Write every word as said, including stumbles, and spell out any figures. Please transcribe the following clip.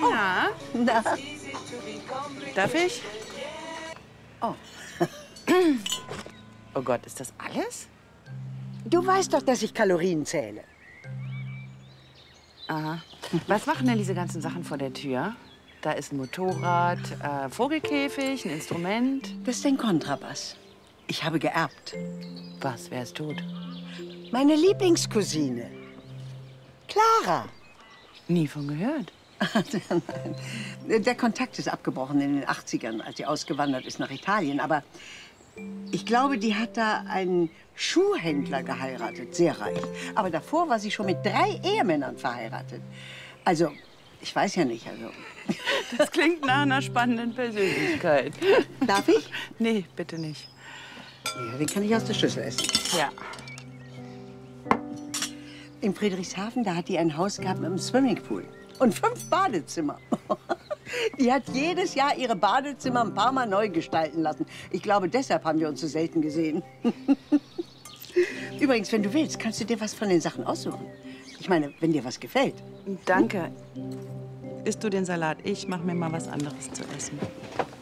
Na? Na? Darf ich? Oh. Oh Gott, ist das alles? Du weißt doch, dass ich Kalorien zähle. Aha. Was machen denn diese ganzen Sachen vor der Tür? Da ist ein Motorrad, äh, Vogelkäfig, ein Instrument. Das ist ein Kontrabass. Ich habe geerbt. Was? Wer ist tot? Meine Lieblingscousine. Clara. Nie von gehört. Der Kontakt ist abgebrochen in den achtzigern, als sie ausgewandert ist nach Italien. Aber ich glaube, die hat da einen Schuhhändler geheiratet, sehr reich. Aber davor war sie schon mit drei Ehemännern verheiratet. Also, ich weiß ja nicht, also... Das klingt nach einer spannenden Persönlichkeit. Darf ich? Nee, bitte nicht. Ja, den kann ich aus der Schüssel essen. Ja. In Friedrichshafen, da hat die ein Haus gehabt mit einem Swimmingpool. Und fünf Badezimmer. Die hat jedes Jahr ihre Badezimmer ein paar Mal neu gestalten lassen. Ich glaube, deshalb haben wir uns so selten gesehen. Übrigens, wenn du willst, kannst du dir was von den Sachen aussuchen. Ich meine, wenn dir was gefällt. Danke. Isst du den Salat? Ich mach mir mal was anderes zu essen.